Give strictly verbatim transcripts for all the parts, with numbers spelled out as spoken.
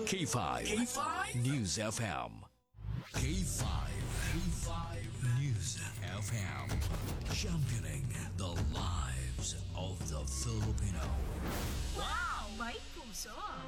K five. K five News F M. K five. K five News F M. Championing the lives of the Filipino. Wow! May puso!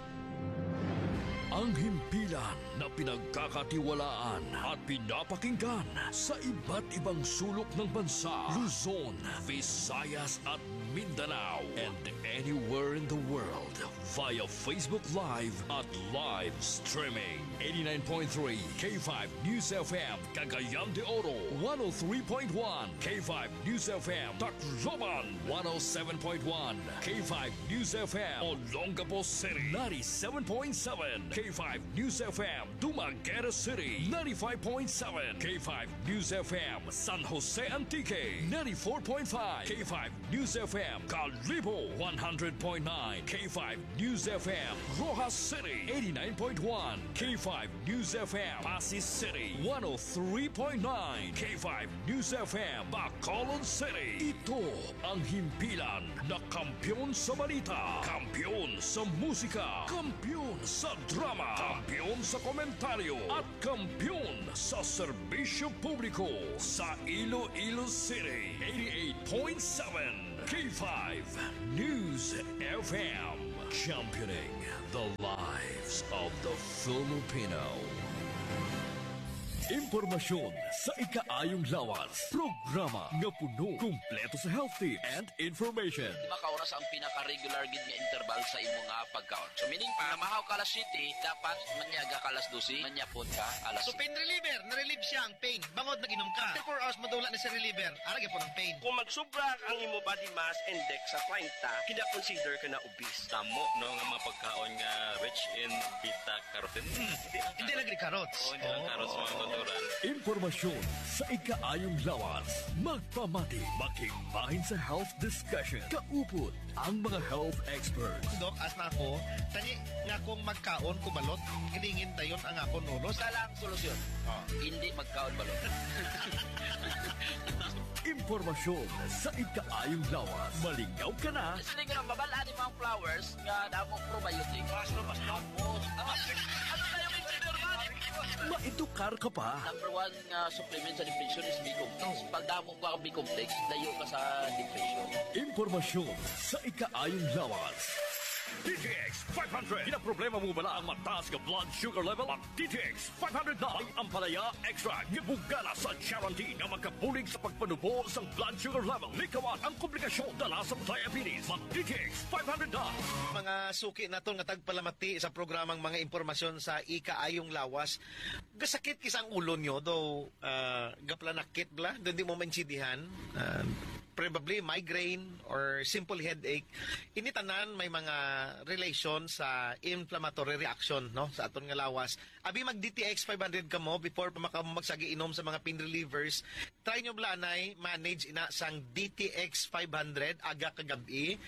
Ang himpilan na pinagkakatiwalaan at pinapakinggan sa iba't ibang sulok ng bansa, Luzon, Visayas at Mindanao, and anywhere in the world via Facebook Live at live streaming. eighty-nine point three K five News F M, Cagayan de Oro, one oh three point one K five News F M, Tacloban, one oh seven point one K five News F M, Olongapo City, ninety-seven point seven K five News F M, Dumaguete City, ninety-five point seven K five News F M, San Jose Antique, ninety-four point five K five News F M, Calibo, one hundred point nine K five News F M, Rojas City, eighty-nine point one K five News F M, Pasig City, one oh three point nine K five News F M, Bacolod City. Ito ang himpilan na kampyon sa balita, kampyon sa musika, kampyon sa drama, kampyon sa komentaryo, at kampyon sa serbisyo publiko sa Iloilo City. eighty-eight point seven K five News F M, championing the lives of the Filipino. Impormasyon sa ikaayong lawas. Programa nga puno, kumpleto sa health tips and information. Lima ka oras ang pinaka-regular gid nga interval sa imo nga pagkaon. So meaning pa, namahaw ka alas siyete, dapat manyaga ka alas dose, manyapon ka alas So pain reliever, na-relieve siya ang pain. Bangod nag-inom ka. twenty-four hours madula na sa reliever. Aragay po ng pain. Kung magsubra ang imo body mass index sa thirty, kina-consider ka na obese. Tamo, no, nga mga pagkaon nga rich in beta-carotene. Hmm. Hindi lagi carrots. Oo, hindi lang carrots mga natural. Impormasyon sa ikaayong lawas. Magpamati, makingbahin sa health discussion. Kaupot ang mga health experts. Dok, as na ako, tani nga kung magkaon kubalot, hilingin tayon ang akong ulos. Isa lang solusyon. Oh. Hindi magkaon balot. Impormasyon sa ikaayong lawas. Malingaw ka na. Sige nga babala ni mga flowers nga damo probiotic. Basta basta po. Ano tayo consider man? Maitukar ka pa. Number one nga supplement sa depression is B-complex. Pag damo ka B-complex, dayo ka sa depression. Impormasyon sa ikaayong lawas. D T X five hundred. Kinaproblema mo bala ang mataas ka blood sugar level? Ang D T X five hundred na ang ampalaya extra nga bugala sa guarantee na magkabulig sa pagpanubo sa blood sugar level. Likawat ang komplikasyon dala sa diabetes. Mag D T X five hundred na. Mga suki na to nga tagpalamati sa programang mga impormasyon sa ikaayong lawas. Gasakit kisang ulo nyo, though uh, gaplanakit bla, doon di mo maintindihan. Uh, probably migraine or simple headache. Initanan may mga relation sa inflammatory reaction no sa aton nga lawas. Abi mag D T X five hundred ka mo before pa maka magsagi inom sa mga pain relievers. Try nyo blanay manage ina sang D T X five hundred aga kagabi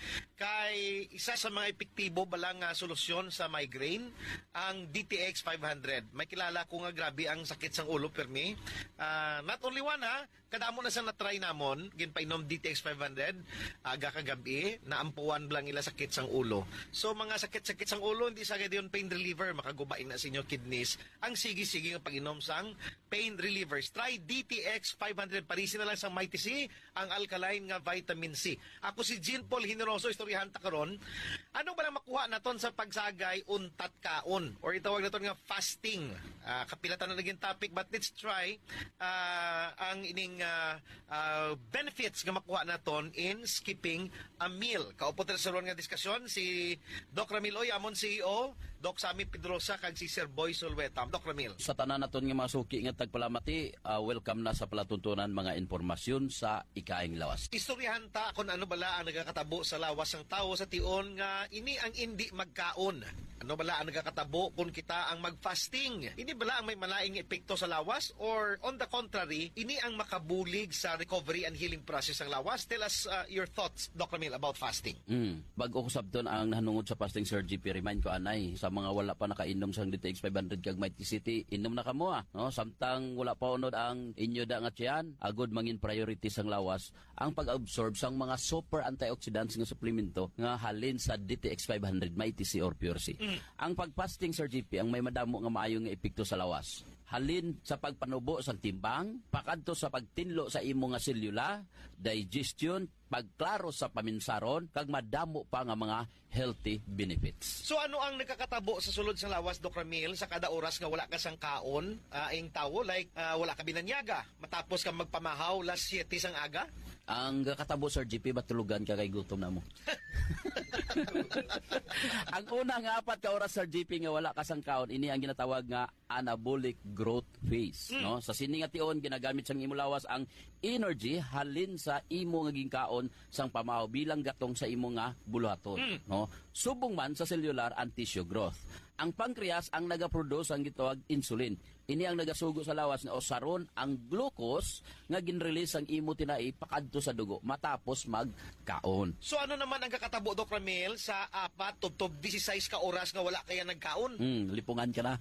kay isa sa mga epektibo balang nga solusyon sa migraine ang D T X five hundred. May kilala ko nga grabe ang sakit sang ulo permi. Uh, not only one ha, kadamo na sa na-try namon ginpainom D T X five hundred aga kagabi naampuan lang ila sakit sang ulo. So mga sakit-sakit sang ulo hindi sa gayud pain reliever makagubain na sa inyo kidneys. Ang sige-sige nga pag-inom sang pain relievers. Try D T X five hundred parisin na lang sang Mighty C ang alkaline nga vitamin C. Ako si Jean Paul Generoso istoryahan ta karon. Ano ba lang makuha naton sa pagsagay untat kaon or itawag naton nga fasting. Uh, kapilatan na naging topic but let's try uh, ang ining uh, uh, benefits nga makuha naton in skipping a meal. Kaupo ta sa ron nga diskusyon si Doc Ramil Oy, amon C E O, Doc Sammy Pedrosa kag si Sir Boy Solweta. Doc Ramil. Sa tanan naton nga mga suki nga tagpalamati, uh, welcome na sa palatuntunan mga impormasyon sa ikaing lawas. Istoryahan ta kung ano bala ang nagakatabo sa lawas ng tao sa tion nga ini ang hindi magkaon. Ano bala ang nagakatabo kung kita ang mag-fasting? Ini bala ang may malaing epekto sa lawas or on the contrary, ini ang makabulig sa recovery and healing process ng lawas? Tell us uh, your thoughts, Doctor Mil, about fasting. Mm. Bago ko sabton ang nahanungod sa fasting, Sir G P, remind ko anay, sa mga wala pa nakainom sa D T X five hundred kag Mighty City, inom na kamo ah. No? Samtang wala pa unod ang inyo da nga tiyan, agod mangin priority sang lawas, ang pag-absorb sang mga super antioxidants nga suplemento nga halin sa D T X five hundred Mighty C or Pure C. Mm. Ang pag-fasting, Sir G P, ang may madamo nga maayo nga epekto sa lawas. Halin sa pagpanubo sa timbang, pakadto sa pagtinlo sa imo nga selula, digestion, pagklaro sa paminsaron, kag madamo pa nga mga healthy benefits. So ano ang nakakatabo sa sulod sa lawas, Doctor Mil, sa kada oras nga wala ka sang kaon, uh, ing tawo, like uh, wala ka binanyaga, matapos ka magpamahaw las siyete sang aga? Ang kakatabo, Sir G P, batulugan ka kay gutom na mo. Ang unang apat ka oras, Sir G P, nga wala ka sang kaon, ini ang ginatawag nga anabolic growth phase. Mm. No? Sa sining nga tion, ginagamit sang imo lawas ang energy halin sa imo nga ginkaon sang pamahaw bilang gatong sa imo nga buluhaton. Mm. No? Subong man sa cellular and tissue growth. Ang pancreas ang nagaproduce ang gitawag insulin. Ini ang nagasugo sa lawas na osaron ang glucose nga ginrelease ang imo tinai pakadto sa dugo matapos magkaon. So ano naman ang kakatabo, Doctor Mil, sa apat tubtob disisays ka oras nga wala kaya nagkaon? Hmm, lipungan ka na.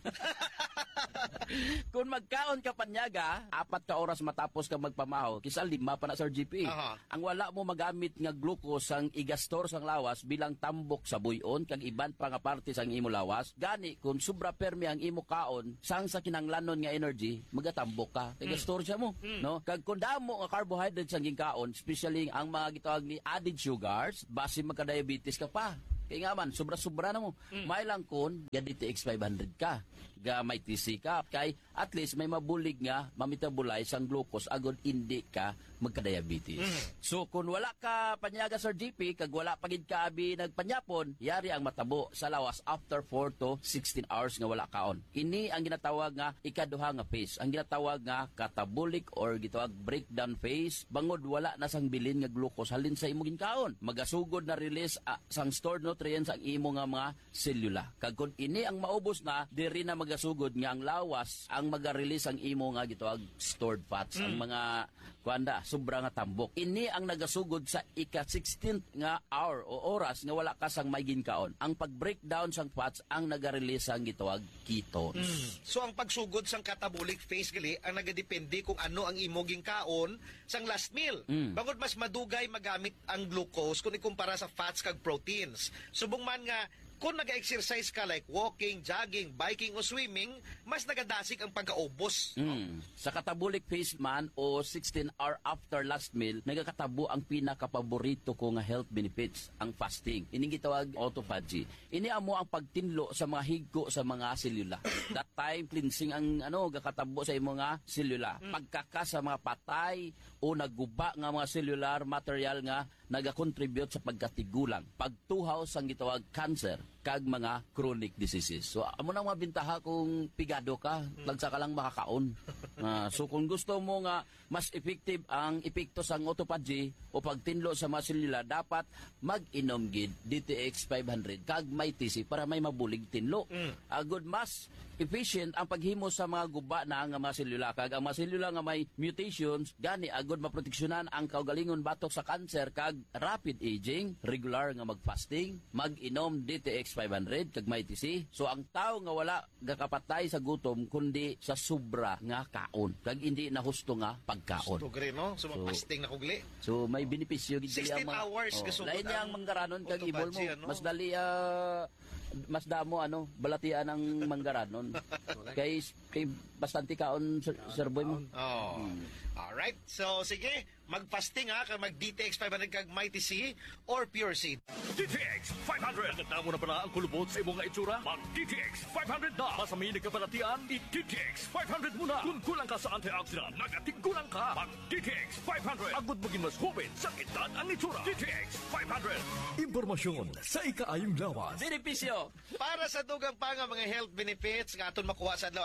Kung magkaon ka panyaga, apat ka oras matapos ka magpamahaw, kisa lima pa na, Sir G P. Aha. Ang wala mo magamit nga glucose ang igastor sang lawas bilang tambok sa buyon kag iban pa nga parte sang imo lawas, gani kung sobra permi ang imo kaon sang sa kinanglanon nga energy, magatambok ka. Kay gastor siya mo, Mm. no? Kag kung damo nga carbohydrates ang ginkaon, especially ang mga gitawag ni added sugars, base magka-diabetes ka pa. Kaya nga man, sobra-sobra na mo. Mm. May lang kun, ga D T X five hundred ka, ga may T C ka, kay at least may mabulig nga, mamitabolize ang glucose, agod hindi ka magka-diabetes. Mm. So, kung wala ka panyaga, Sir G P, kag wala pagid ka abi nagpanyapon, yari ang matabo sa lawas after four to sixteen hours nga wala kaon. Ini ang ginatawag nga ikaduha nga phase. Ang ginatawag nga catabolic or gitawag breakdown phase, bangod wala na sang bilin nga glucose halin sa imo ginkaon. Magasugod na release uh, sang stored nutrients ang imo nga mga selula. Kag kung ini ang maubos na, diri na magasugod nga ang lawas ang maga-release ang imo nga gitawag stored fats. Mm. Ang mga kuanda, sobra nga tambok. Ini ang nagasugod sa ika-sixteenth nga hour o oras nga wala ka sang may ginkaon. Ang pag-breakdown sang fats ang naga-release ang gitawag ketones. Mm. So ang pagsugod sang catabolic phase gali ang nagadepende kung ano ang imo ginkaon sang last meal. Mm. Bangod mas madugay magamit ang glucose kung ikumpara sa fats kag proteins. Subong man nga kung nag-exercise ka like walking, jogging, biking o swimming, mas nagadasik ang pagkaubos. Mm. Sa catabolic phase man o sixteen hour after last meal, nagakatabo ang pinakapaborito ko nga health benefits, ang fasting. Ini gitawag autophagy. Ini amo ang pagtinlo sa mga higko sa mga selula. That time cleansing ang ano gakatabo sa imo nga selula. Mm. Pagkaka sa mga patay o nagguba nga mga cellular material nga nagakontribute sa pagkatigulang, pagtuhaw sang gitawag cancer kag mga chronic diseases. So amo nang mabintaha kung pigado ka, lagsa ka lang makakaon. Uh, so kung gusto mo nga mas effective ang epekto sang autophagy o pagtinlo sa mga selula, dapat mag-inom gid D T X five hundred kag may T C para may mabulig tinlo. Mm. Agud mas efficient ang paghimo sa mga guba na nga mga selula, kag ang mga selula nga may mutations gani agud maproteksyonan ang kaugalingon batok sa cancer kag rapid aging, regular nga mag-fasting, mag-inom D T X five hundred kag may T C. So ang tao nga wala gakapatay sa gutom kundi sa sobra nga kaon kag hindi na husto nga pagkaon. Gusto gri, no? So, So, fasting na kugli. So may benepisyo gid sixteen ang mga hours oh, gasugod lain niya ang ang manggaranon kag ibol mo. autophagy, ano? Mas dali ah, mas damo ano balatian ang manggaranon. kay kay bastante kaon sir, sir boy mo. Oh. Alright. So, sige. Mag-fasting ha. Kag mag-D T X five hundred kag Mighty C or Pure C. D T X five hundred. Naganda mo na pala ang kulubot sa imong nga itsura? Mag-D T X five hundred na. Masaminig ka palatian, i-D T X five hundred muna. Kung kulang ka sa antioxidant, nagatigulang ka. Mag-D T X five hundred. Agud maging mas hubit sa kitan ang itsura. D T X five hundred. Impormasyon sa ikaayong lawas. Benepisyo. Para sa dugang pa nga mga health benefits nga aton makuha sa adlaw-adlaw nga pag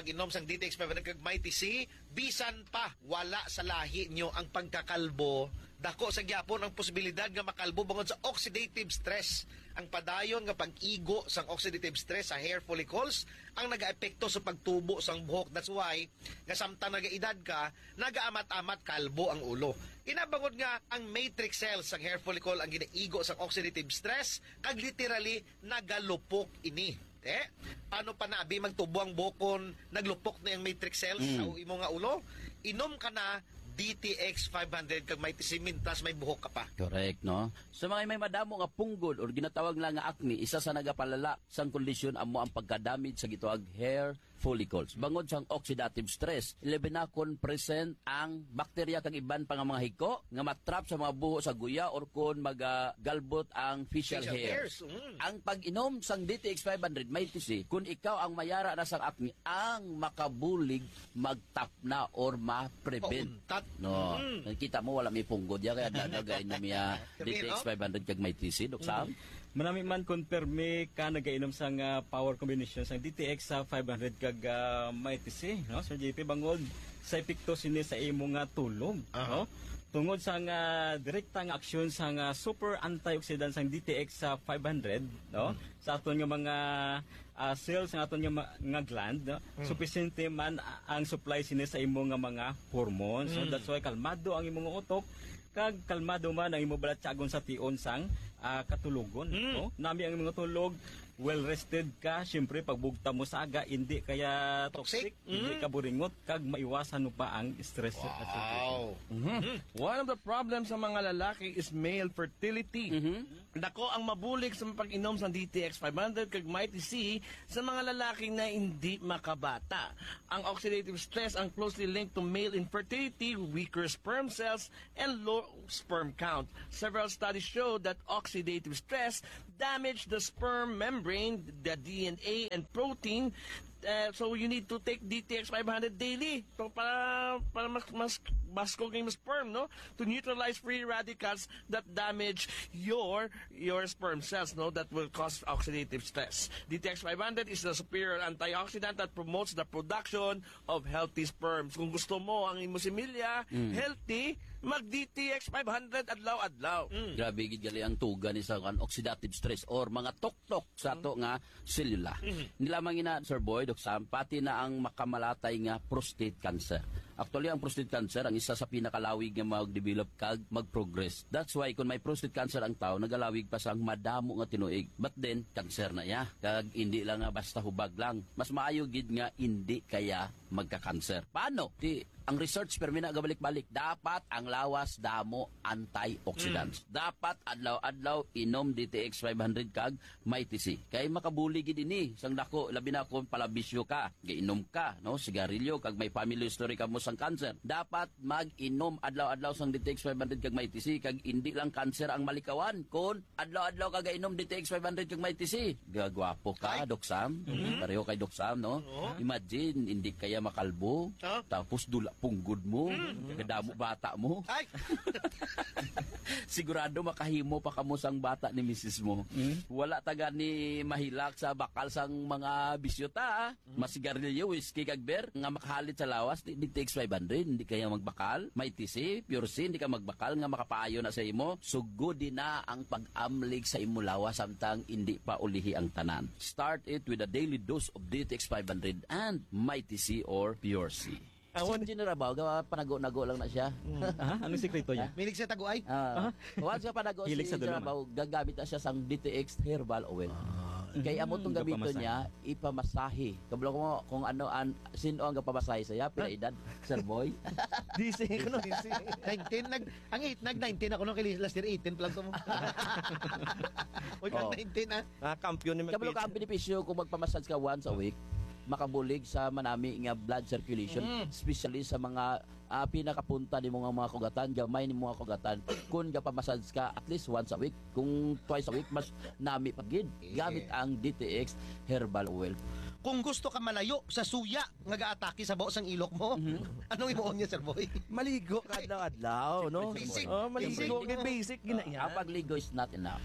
pag-inom sang D T X five hundred kag Mighty C, bisan pa wala sa lahi nyo ang pagkakalbo, dako sa gyapon ang posibilidad nga makalbo bangod sa oxidative stress. Ang padayon nga pag-igo sang oxidative stress sa hair follicles ang nagaepekto sa pagtubo sang buhok. That's why nga samtang nagaedad ka, nagaamat-amat kalbo ang ulo. Inabangod nga ang matrix cells sang hair follicle ang ginaigo sang oxidative stress kag literally nagalupok ini. Eh, paano pa na abi magtubo ang bukon, naglupok na yung matrix cells Mm. sa imo nga ulo? Inom ka na D T X five hundred kag may tisimin tas may buhok ka pa. Correct, no? Sa mga may madamo nga punggol or ginatawag lang nga acne, isa sa nagapalala sang kondisyon amo ang pagkadamage sa gituag hair follicles. Bangod sang oxidative stress, ilabi na kon present ang bakterya kag iban pa nga mga hiko nga matrap sa mga buho sa guya or kon magagalbot ang facial, Facial hairs. hairs, mm. Ang pag-inom sang D T X five hundred may tisi, kung ikaw ang mayara na sang acne, ang makabulig magtapna or ma-prevent. Pauntat. No, Mm. kita mo wala may punggod ya kaya dadagay na miya D T X five hundred kag may tisi, Dok Sam. Marami man konperme ka nagainom sang ah, power combination sang D T X sa five hundred kag uh, Mighty C, no? Sir J P bangod sa epekto sini sa imo nga tulog, no? Tungod sa nga direkta nga aksyon sa nga super antioxidant sang D T X sa five hundred, no? Sa aton nga mga ah, cells sa aton nga, ma- nga gland, no? Sufficiente man a- ang supply sini sa imo nga mga hormones. So that's why kalmado ang imong utok kag kalmado man ang imo balatsagon sa tion sang ah, katulugon, no? Nami ang imong tulog, well rested ka, syempre pagbugta mo sa aga hindi kaya toxic, Toxic. hindi ka buringot kag maiwasan mo pa ang stress. Wow. One of the problems sa mga lalaki is male fertility. Dako ang mabulig sa pag-inom sa D T X five hundred kag Mighty C sa mga lalaki na hindi makabata. Ang oxidative stress ang closely linked to male infertility, weaker sperm cells, and low sperm count. Several studies show that oxidative stress damage the sperm membrane, the D N A, and protein. Uh, so you need to take D T X five hundred daily so para para mas mas basko kay sperm, no, to neutralize free radicals that damage your your sperm cells, no, that will cause oxidative stress. D T X five hundred is the superior antioxidant that promotes the production of healthy sperms. Kung gusto mo ang imo similya healthy, mag D T X five hundred adlaw-adlaw. Grabe gid gali ang tuga ni sa kan oxidative stress or mga tuktok sa ato nga selula. Nilamang ina Sir Boy, Dok Sam, pati na ang makamalatay nga prostate cancer. Actually, ang prostate cancer ang isa sa pinakalawig nga mag-develop kag mag-progress. That's why kung may prostate cancer ang tao, nagalawig pa sang madamo nga tinuig. But then, cancer na ya. Kag hindi lang nga basta hubag lang. Mas maayo gid nga hindi kaya magka-cancer. Paano? Di, ang research permi na gabalik-balik, dapat ang lawas damo antioxidants. Dapat adlaw-adlaw inom D T X five hundred kag Mighty C. Kay makabuli gid ini sang dako labi na kung palabisyo ka, giinom ka, no, sigarilyo kag may family history ka mo sang cancer. Dapat mag-inom adlaw-adlaw sang D T X five hundred kag Mighty C kag hindi lang cancer ang malikawan kun adlaw-adlaw ka gainom D T X five hundred kag Mighty C. Gagwapo ka, Dok Sam. Pareho kay Dok Sam, no? Imagine hindi kaya makalbo, Oh. tapos dula punggod mo, kadamo bata mo. Ay. Sigurado makahimo pa kamo sang bata ni misis mo. Wala taga ni mahilak sa bakal sang mga bisyota. Masigarilyo, whiskey kag beer nga makahalit sa lawas di D T X five hundred, hindi kaya magbakal. Mighty C, Pure C, hindi ka magbakal nga makapaayo na sa imo. Sugod din na ang pag-amlig sa imo lawas samtang hindi pa ulihi ang tanan. Start it with a daily dose of D T X five hundred and Mighty C or Pure C. Awan, Si Rabaw, gawa panago-nago lang na siya. ah, anong sekreto niya? Milig sa taguay. Ah, once ka panago si Hilig sa dalaman. Rabaw, gagamit na siya sang D T X herbal oil. Kaya amo tong gamito Gapamasahe. niya, ipamasahe. Kabalo ko mo kung ano an sino ang gapamasahe saya, pila edad, Sir Boy. D C ko no. nineteen nag ang eight nag nineteen ako no kay last year eighteen pa lang to mo. Oy kang Oh. nineteen ah. Ah, kampiyon ni Kabalo ka ang benepisyo kung magpamassage ka once a week, makabulig sa manami nga blood circulation, especially sa mga ah, pinakapunta ni mga mga kugatan, gamay ni mga kugatan. Kung gapamassage ka at least once a week, kung twice a week, mas nami pagid gamit ang D T X herbal oil. kung gusto ka malayo sa suya nga gaatake sa baos ang ilok mo. Anong imuon niya, Sir Boy? Maligo ka adlaw-adlaw, no? Basic. Oh, maligo, Basic. basic, gina yan. Ang pagligo is not enough.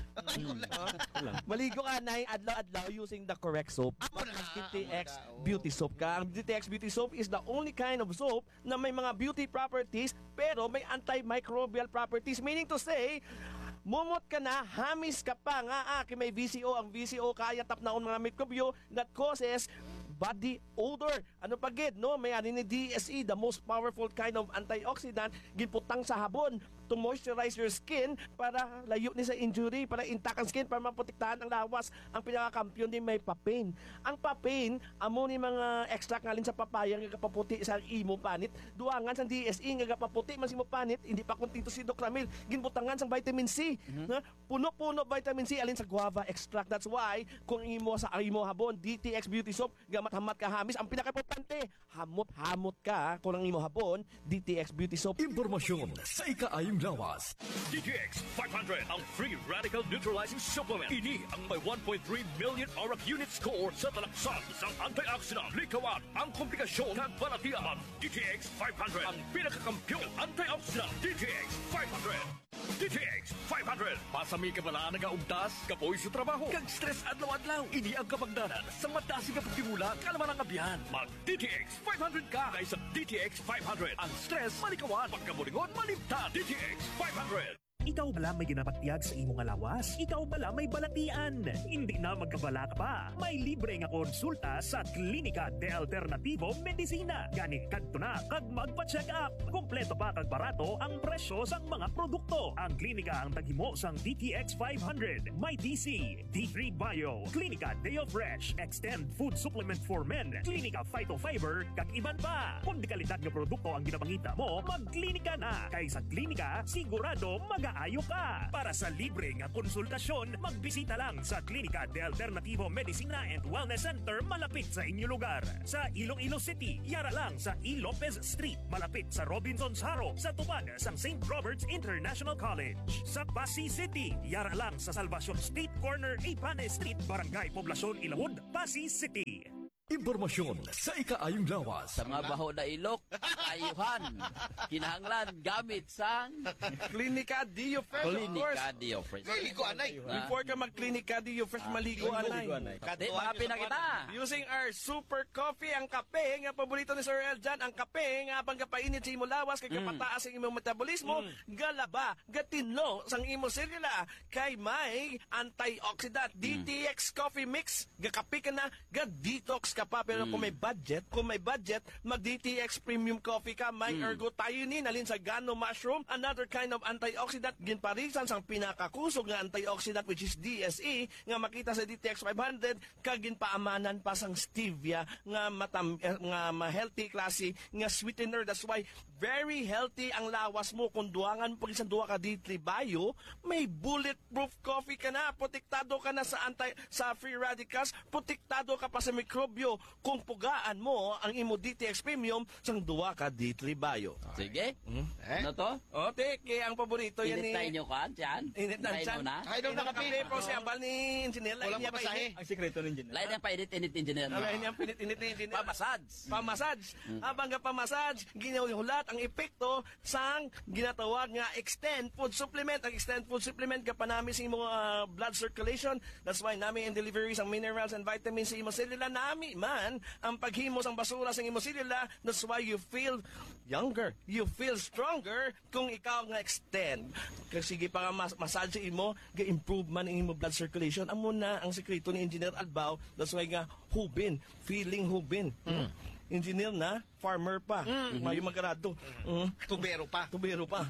Maligo ka na adlaw-adlaw using the correct soap. Ako na. D T X Beauty Soap ka. Ang D T X Beauty Soap is the only kind of soap na may mga beauty properties pero may antimicrobial properties. Meaning to say, mumot ka na, hamis ka pa nga, ah, kay may V C O. Ang V C O kaya tap naon mga mikrobyo that causes body odor. Ano pa gid, no? May ani ni D S E, the most powerful kind of antioxidant, ginputang sa habon to moisturize your skin para layo ni sa injury, para intact ang skin, para maprotektahan ang lawas. Ang pinakakampiyon din may papain. Ang papain, amo ni mga extract ngalin sa papaya nga kapaputi sa imo panit. Duangan sa D S E nga kapaputi man si mo panit, hindi pa kunting to si Doc Ramil, ginbutangan sa vitamin C. Na puno-puno vitamin C alin sa guava extract. That's why kung imo sa imo habon, D T X Beauty Soap, gamat-hamat ka hamis, ang pinaka-importante, hamot-hamot ka kung ang imo habon, D T X Beauty Soap. Impormasyon sa ikaayong lawas. D T X five hundred, ang free radical neutralizing supplement. Ini ang may one point three million aura unit score sa talaksan isang antioxidant. Likawan ang komplikasyon ng balatian. Ang D T X five hundred, ang pinakakampiyon antioxidant. D T X five hundred. D T X five hundred. Pasami ka pala nagaugtas, kapoy sa trabaho, kag stress adlaw-adlaw. Ini ang kapagdanan sa mataas nga pagtimula, kalaman ang kabiyan. Mag D T X five hundred ka kay sa D T X five hundred. Ang stress malikawan, pagkabulingon malimtan. D T X five hundred. Ikaw bala may ginapatiag sa imong alawas? Ikaw bala may balatian? Hindi na magkabala ka pa. May libre nga konsulta sa Klinika de Alternativo Medicina. Gani kadto na kag magpa-check up. Kompleto pa kag barato ang presyo sang mga produkto. Ang klinika ang taghimo sang D T X five hundred, May D C, D three Bio, Klinika Deo Fresh, Extend Food Supplement for Men, Klinika Phytofiber, kag iban pa. Kung di kalidad nga produkto ang ginapangita mo, magklinika na. Kay sa klinika, sigurado mag ayo ka. Para sa libre nga konsultasyon, magbisita lang sa Klinika de Alternativo Medicina and Wellness Center malapit sa inyong lugar. Sa Iloilo City, yara lang sa E. Lopez Street, malapit sa Robinson's Haro, sa tupad sa Saint Robert's International College. Sa Pasig City, yara lang sa Salvacion Street Corner, Ipane Street, Barangay Poblacion, Ilawod, Pasig City. Impormasyon sa ikaayong lawas. Sa mga baho na ilok, ayuhan, kinahanglan gamit sang Klinika Dio Fresh, of course. Klinika Dio Fresh. Maligo, anay. Before ka mag-Klinika Dio Fresh, maligo, anay. Di, mahapi na kita. Using our super coffee, ang kape, nga paborito ni Sir Eljan, ang kape, nga pang kapainit sa imo lawas, kay kapataas ang imong metabolismo, galaba, gatinlo, sang imo selula, kay may antioxidant, D T X Coffee Mix, gakape ka na, ga-detox ka pa, pero kung may budget, kung may budget, mag-D T X Premium Coffee ka, may ergothioneine, alin sa gano mushroom, another kind of antioxidant, ginparisan sang pinakakusog nga antioxidant, which is D S E, nga makita sa D T X five hundred, kagin paamanan pa sang stevia, nga matam, eh, nga ma-healthy klase, nga sweetener. That's why, very healthy ang lawas mo. Kung duwangan mo pag isang duwa ka D three Bio, may bulletproof coffee ka na, protektado ka na sa anti, sa free radicals, protektado ka pa sa mikrobyo. Kung pugaan mo ang imo D T X Premium sang duwa ka D three Bio. Sige. Eh? Ano to? O, teke, ang paborito yan Init ni... tayo nyo ka, dyan? Init na Tayo dyan. mo na? Ay, daw na kape. Kape po si Ambal ni Engineer. Walang Lain niya papasahe. painit. Ang sikreto ng engineer. Lain ang painit-init engineer mo. Lain niya pinit-init ni Engineer. Pamasage. Pamasage. Habang ka pamasage, ginahulat ang epekto sang ginatawag nga extend food supplement. Ang extend food supplement ka pa namin sa imong uh, blood circulation. That's why namin in deliveries ang minerals and vitamins sa imong selula. Nami man ang paghimos ang basura sa imong selula. That's why you feel younger. You feel stronger kung ikaw nga extend. Kasi sige pa nga mas massage imo, ga-improve man ang imong blood circulation. Amo na ang sekreto ni Engineer Albao. That's why nga hubin, feeling hubin. Mm. Engineer na, farmer pa. Mm-hmm. Mayo magkarado. Mm. Tubero pa. Tubero pa.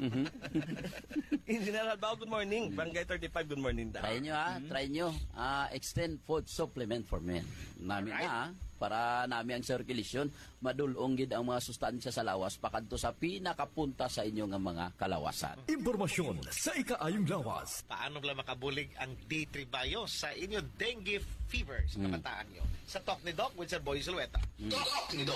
Engineer Albao, good morning. Barangay thirty-five, good morning daw. Try nyo ha, try nyo. Uh, extend food supplement for men. Namin Alright. na, para namin ang circulation, madulong gid ang mga sustansya sa lawas pakanto sa pinakapunta sa inyong mga kalawasan. Impormasyon sa ikaayong lawas. Paano ba makabulig ang D three Bio sa inyo dengue fever sa kabataan nyo? Sa Talk ni Doc with Sir Boy Zulueta. Talk ni Doc. Thank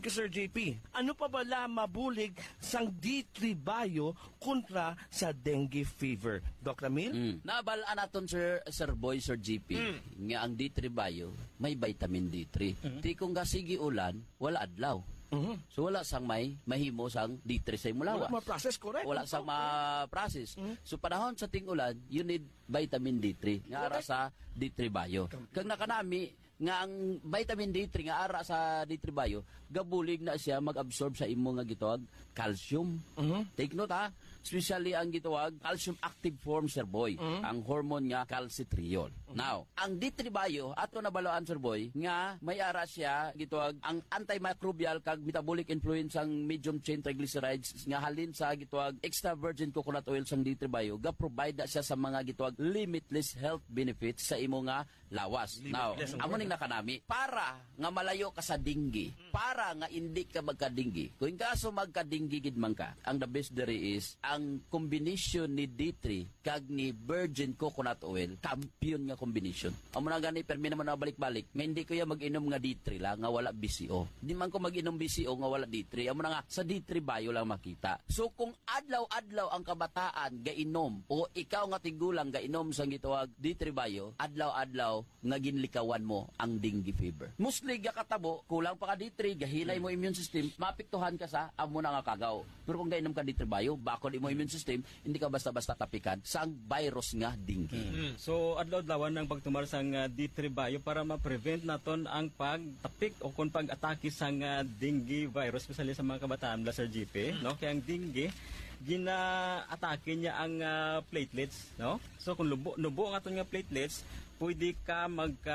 Thank you, Sir J P. Ano pa bala mabulig sang D three bio kontra sa dengue fever? Doc Ramil? Mm. Nabalaan naton Sir Sir Boy, Sir G P, nga ang D three bio may vitamin D three. Di kung gasigi ulan, wala adlaw. Mhm. So wala sang may mahimo sang D three sa imong lawas. Wala ma-process, correct? Wala sang ma-process. So panahon sa ting-ulan, you need vitamin D three nga ara sa D three bio. Kag nakanami nga ang vitamin D three nga ara sa D three bio, gabulig na siya mag-absorb sa imo nga gitawag calcium. Mhm. Take note ha, especially ang gitawag calcium active form, Sir Boy, ang hormone nga calcitriol. Now, ang D three bio ato nabalaan, Sir Boy, nga may ara siya gitawag ang antimicrobial kag metabolic influence ang medium chain triglycerides nga halin sa gitawag extra virgin coconut oil sang D three bio, ga provide na siya sa mga gitawag limitless health benefits sa imo nga lawas. Now, amo ning nakanami para nga malayo ka sa dengue, para nga hindi ka magka-dengue. Kung kaso magka-dengue gid man ka, ang the best there is ang combination ni D three kag ni virgin coconut oil, champion nga combination. Amo na gani permi naman na balik-balik, nga hindi ko ya mag-inom nga D three lang nga wala B C O. Di man ko mag-inom B C O nga wala D three. Amo na nga sa D three bio lang makita. So kung adlaw-adlaw ang kabataan gainom o ikaw nga tigulang gainom sa gitawag D three bio, adlaw-adlaw nga ginlikawan mo ang dengue fever. Mostly gakatabo, kulang pa ka D three, gahilay mo immune system, mapiktuhan ka sa amo na nga kagaw. Pero kung gainom ka D three bio, bakod mo immune system, hindi ka basta-basta tapikan sa ang virus nga dengue. Mm. So adlaw-adlawan ng pagtumar sang uh, D three bio para ma-prevent naton ang pagtapik o kung pag-atake sang uh, dengue virus, especially sa mga kabataan, Sir G P, no? Kaya ang dengue gina-atake niya ang uh, platelets, no? So kung lubo, nubo ang aton nga platelets, pwede ka magka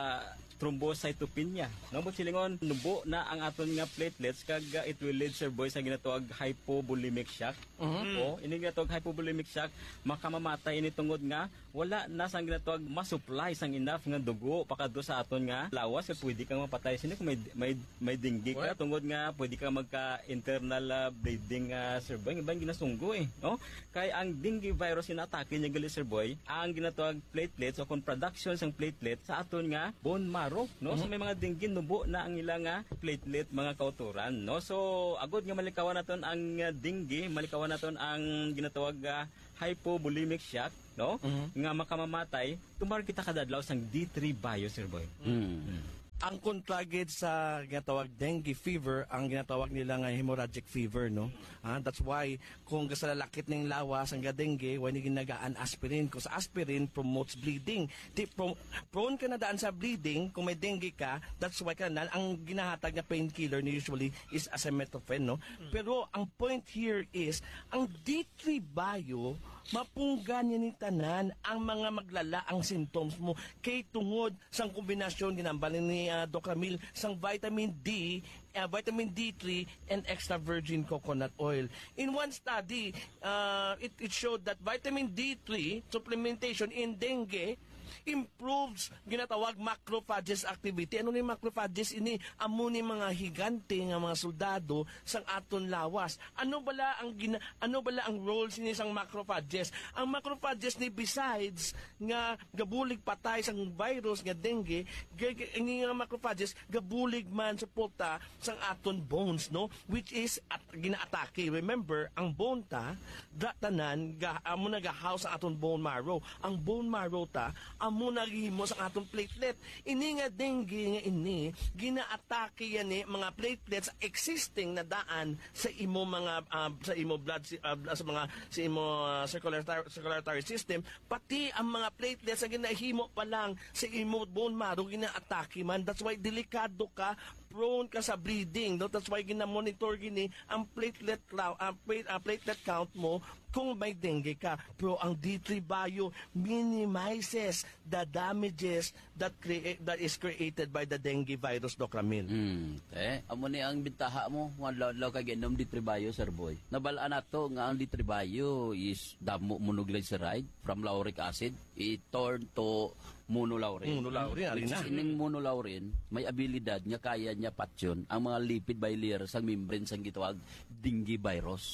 thrombocytopenia. No, but silingon nubo na ang aton nga platelets kag uh, it will lead, Sir Boy, sa ginatawag hypovolemic shock. Mhm. O ini ginatawag hypovolemic shock, makamamatay ini tungod nga wala na sang ginatawag ma-supply sang enough nga dugo pakadto sa aton nga lawas kag pwede kang mapatay sini kung may may may dengue ka tungod nga pwede ka magka internal uh, bleeding, uh, Sir Boy, ibang ginasunggo eh, no? Kay ang dengue virus inatake niya gali, Sir Boy, ang ginatawag platelets o kung production sang platelet sa aton nga bone marrow, no? So may mga dengue nubo na ang ilang nga platelet, mga kauturan, no? So agod nga malikawan naton ang uh, dengue, malikawan naton ang ginatawag uh, hypovolemic shock, no? Mm-hmm. Nga makamamatay, tumar kita kadadlaw sang D three bio, Sir Boy. Mm. Ang kontragid sa ginatawag dengue fever, ang ginatawag nila nga hemorrhagic fever, no? Ah, that's why kung sa lalakit ng lawas ang dengue, why ni ginagaan aspirin? Because aspirin promotes bleeding. Di, pro, prone ka na daan sa bleeding, kung may dengue ka, that's why ka na, ang ginahatag na painkiller ni usually is acetaminophen, no? Pero ang point here is, ang D three bio, mapunggan niya ni tanan ang mga maglala ang symptoms mo kay tungod sang kombinasyon ginambalin ni uh, Doc Ramil sang vitamin D, uh, vitamin D three and extra virgin coconut oil. In one study, uh, it, it showed that vitamin D three supplementation in dengue improves ginatawag macrophages activity. Ano ni macrophages? Ini amo ni mga higante nga mga soldado sang aton lawas. Ano bala ang gina, ano bala ang roles ni sang macrophages? Ang macrophages ni besides nga gabulig patay sang virus nga dengue, ini nga macrophages gabulig man suporta sang aton bones, no? Which is at ginaatake. Remember, ang bone ta datanan ga amo nagahouse ang aton bone marrow. Ang bone marrow ta amo nagihimo sa atong platelet. Ini nga dengue nga ini, ginaatake yan ni mga platelets existing na daan sa imo mga uh, sa imo blood uh, sa mga sa imo uh, circulatory circulatory system, pati ang mga platelets ang ginahimo pa lang sa imo bone marrow ginaatake man. That's why delikado ka, prone ka sa bleeding, no? That's why gina-monitor gini ang platelet uh, platelet count mo kung may dengue ka. Pero ang D three bio minimizes the damages that create that is created by the dengue virus, Doc Ramil. Mm. Eh, amo ni ang bintaha mo, nga law kay ginom D three bio, Sir Boy. Nabalaan nato nga ang D three bio is damo monoglyceride from lauric acid, it turn to monolaurin. Monolaurin, alin na. Ining monolaurin, may abilidad nga kaya niya patyon ang mga lipid bilayer sa membrane sang gitawag dengue virus.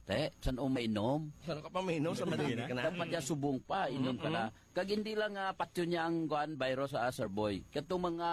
Te, saan o mainom? Saan ka pa mainom sa madali ka na? Dapat niya subong pa, inom ka na. Kag hindi lang uh, patyo niya ang guan virus sa Sir Boy. Katong mga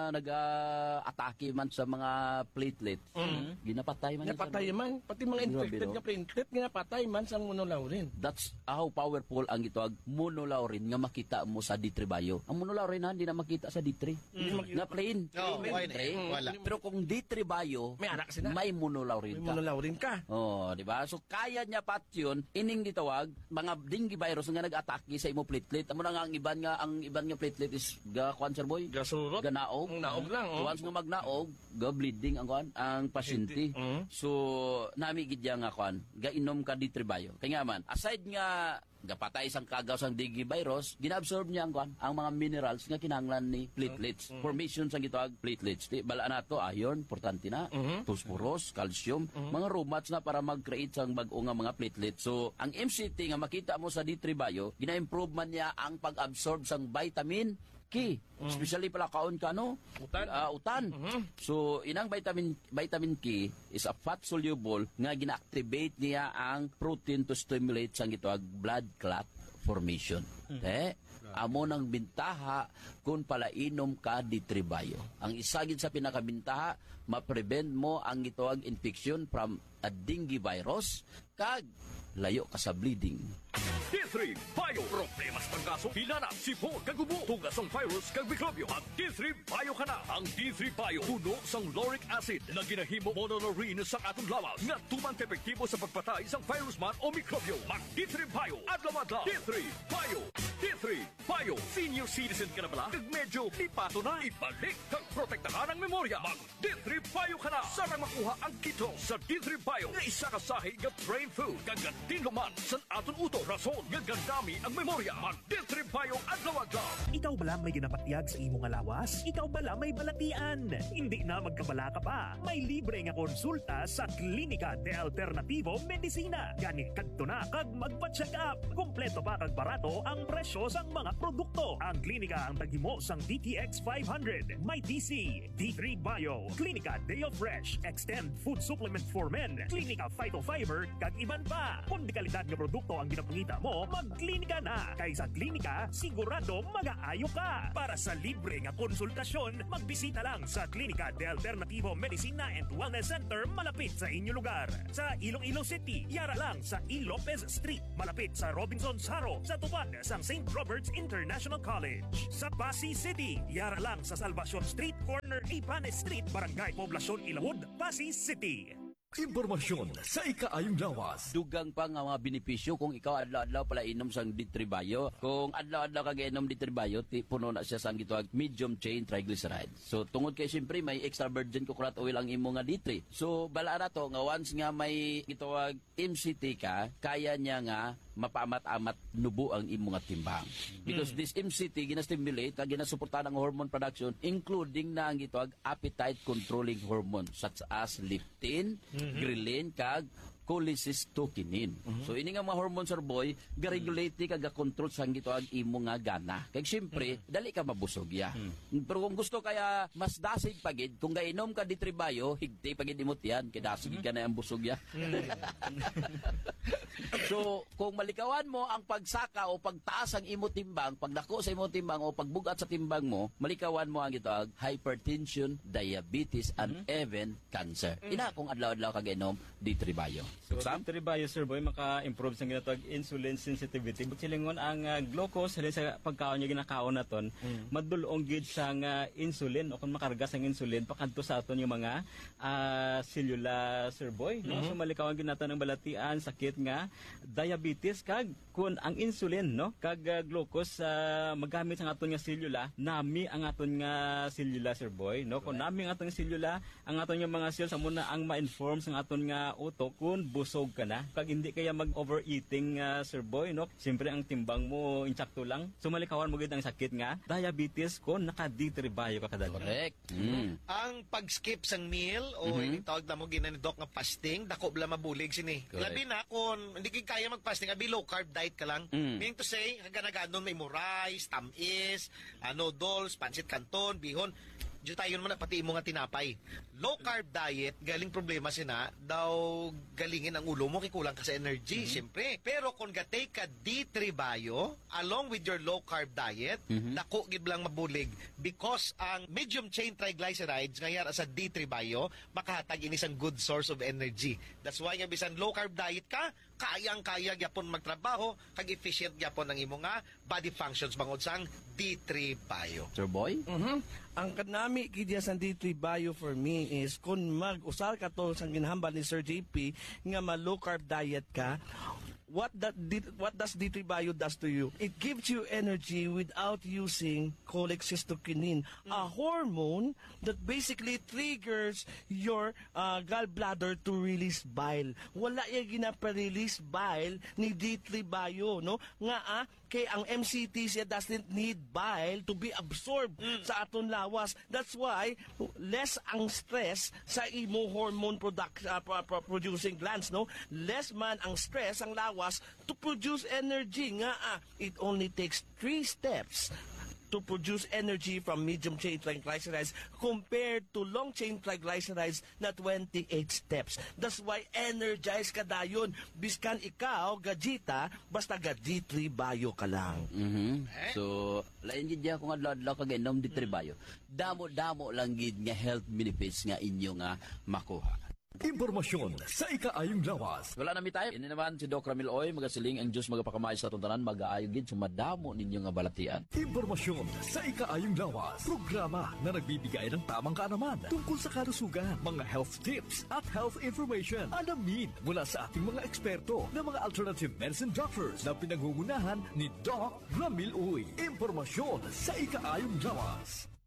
nag-atake man sa mga platelets, Mm. ginapatay man. Napatay man. Pati mga Grabe, infected no? nga platelet, ginapatay man sa monolaurin. That's how powerful ang ito monolaurin nga makita mo sa D three Bio. Ang monolaurin ha, hindi na makita sa D three. Nga plain. Oo, plain why D three. na? Wala. Pero kung D three Bio, May anak sila. may monolaurin May ka. monolaurin ka. Oh, di ba? So kaya niya pat yun, ining gitawag mga dengue virus nga nag-atake sa imo platelet. Amo na nga ang iban nga ang iban nga platelet is ga cancer boy. Gasurot. Ganaog. Ang naog lang, oh. Once nga magnaog, ga bleeding ang kuan ang pasyente. Mhm. So nami gid nga kuan, ga inom ka D three Bio. Kaya nga man, aside nga gapatay sang kagaw sang dengue virus, ginaabsorb niya ang kuan, ang mga minerals nga kinahanglan ni platelets. Formation sang gitawag platelets. Di bala nato iron, importante na, phosphorus, calcium, mga romats na para mag-create sang bag-o nga mga platelets. So ang M C T nga makita mo sa D three Bio, gina-improve man niya ang pag-absorb sang vitamin K, especially pala kaon ka no? Utan. Ah, utan. So inang vitamin vitamin K is a fat soluble nga gina-activate niya ang protein to stimulate sang gitawag blood clot formation. Eh, amo nang bintaha kung pala inom ka D three Bio. Ang isa gid sa pinakabintaha, ma-prevent mo ang gitawag infection from a dengue virus kag layo ka sa bleeding. D three Bio. Problemas panggaso, hinana, sipon, kagubo, tugas ang virus, kag mikrobyo. Ang D three Bio ka na. Ang D three Bio, puno sang lauric acid na ginahimo monolaurin sa atong lawas nga tumang epektibo sa pagpatay sang virus man o mikrobyo. Mag D three Bio, adlaw-adlaw. D three Bio. D three Bio. Senior citizen ka na pala, kag medyo lipato na, ibalik kag protektahan ang memorya. Mag D three Bio ka na. Sarang makuha ang kito sa D three Bio na isa ka sahi nga brain food, kag tinluman sa aton uto. Rason nga gandami ang memorya. Mag D three Bio adlaw-adlaw. Ikaw bala may ginapatyag sa imong nga lawas? Ikaw bala may balatian? Hindi na magkabala ka pa. May libre nga konsulta sa Klinika de Alternativo Medicina. Gani kadto na kag magpa-check up. Kompleto pa kag barato ang presyo sang mga produkto. Ang klinika ang tagimo sang D T X five hundred, may T C, D three Bio, Klinika Deo Fresh, Extend Food Supplement for Men, Klinika Phytofiber, kag iban pa. Kung di kalidad nga produkto ang ginapangita mo, magklinika na. Kay sa klinika, sigurado mag-aayo ka. Para sa libre nga konsultasyon, magbisita lang sa Klinika de Alternativo Medicina and Wellness Center malapit sa inyong lugar. Sa Iloilo City, yara lang sa E. Lopez Street, malapit sa Robinson's Haro, sa tupad sang Saint Robert's International College. Sa Pasig City, yara lang sa Salvacion Street, corner Ipanes Street, Barangay Poblacion Ilawod, Pasig City. Impormasyon sa ikaayong lawas. Dugang pa nga mga benepisyo kung ikaw adlaw-adlaw pala inom sang D three Bio. Kung adlaw-adlaw ka inom D three Bio, ti puno na siya sang gitawag medium chain triglycerides. So tungod kay siyempre may extra virgin coconut oil ang imo nga D three. So bala na to nga once nga may gitawag M C T ka, kaya niya nga mapamat-amat nubo ang imo nga timbang. Because this M C T gina-stimulate kag ginasuportahan ang hormone production including na ang gitawag appetite controlling hormone such as leptin, ghrelin kag cholecystokinin. So ini nga mga hormones Sir Boy, ga-regulate kag ga-control sang gitawag imo nga gana. Kay syempre dali ka mabusog ya. Pero kung gusto kaya mas dasig pagid, kung gainom ka D three Bio, higti pagid imot yan, kay dasig ka na ang busog ya. So kung malikawan mo ang pagsaka o pagtaas ang imo timbang, pagdako sa imo timbang o pagbugat sa timbang mo, malikawan mo ang gitawag hypertension, diabetes and even cancer. Ina kung adlaw-adlaw ka gainom D three Bio. So, D three Bio, Sir Boy, maka-improve sa ginatawag insulin sensitivity. Butsilingon ang uh, glucose, halin sa pagkaon niya ginakaon naton, mm. madulong gid sa uh, insulin, o kung makarga sa insulin, pakadto sa aton yung mga uh, cellula, Sir Boy. No? Mm-hmm. So, malikawan gid naton ang balatian, sakit nga, diabetes, kag kun ang insulin, no? Kag uh, glucose, uh, magamit sa aton nga cellula, nami ang aton nga cellula, Sir Boy. No? Kung nami ang aton cellula, ang aton yung mga cells, muna ang ma-inform sa aton nga utok, kung busog ka na, kag hindi kaya mag-overeating, uh, Sir Boy, no? Siyempre ang timbang mo insakto lang. So malikawan mo gid ang sakit nga diabetes kung naka D three Bio ka kadali. Correct. Mm. Ang pag-skip sang meal o Mhm. itawag na mo ginanidok nga fasting, dako bla mabulig sini. Correct. Labi na kung hindi kay kaya mag-fasting, abi low carb diet ka lang. Mm. Meaning to say, haganagadon may mo rice, tamis, uh, noodles, pansit canton, bihon. Diyo tayo naman na pati imo nga tinapay. Low carb diet, galing problema sina, daw galingin ang ulo mo, kikulang ka sa energy, Mm-hmm. siyempre. Pero kung gatay ka D three Bio, along with your low carb diet, Mm-hmm. dako gid lang mabulig because ang medium chain triglycerides ngayar sa D three Bio, makahatag ini sang good source of energy. That's why nga bisan low carb diet ka, kayang-kaya gyapon magtrabaho, kag efficient gyapon ang imo nga body functions bangod sang D three Bio. Sir Boy? Mhm. Ang kanami kidya sa D three Bio for me is kung mag-usal ka to sa ginhambal ni Sir J P nga ma low carb diet ka, what that D- what does D three Bio does to you? It gives you energy without using cholecystokinin, a hormone that basically triggers your uh, gallbladder to release bile. Wala yung ginaparelease bile ni D three Bio, no? Nga ah, kay ang M C T siya doesn't need bile to be absorbed sa aton lawas. That's why less ang stress sa imo hormone product uh, pro- pro- producing glands, no? Less man ang stress ang lawas to produce energy. Nga ah, it only takes three steps to produce energy from medium chain triglycerides compared to long chain triglycerides na twenty-eight steps. That's why energized ka dayon. Biskan ikaw, gajita, basta ga D three Bio ka lang. Mhm. So, lain gid ya kung adlaw-adlaw ka ginom D three Bio. Damo-damo lang gid nga health benefits nga inyo nga makuha. Impormasyon sa ikaayong lawas. Wala na mi tayo. Ini naman si Doc Ramil Oy, magasiling ang Diyos magapakamay sa atong tanan, mag-aayo gid sumadamo ninyo nga balatian. Impormasyon sa ikaayong lawas. Programa na nagbibigay ng tamang kaalaman tungkol sa kalusugan, mga health tips at health information. Alamin mula sa ating mga eksperto na mga alternative medicine doctors na pinangungunahan ni Doc Ramil Oy. Impormasyon sa ikaayong lawas.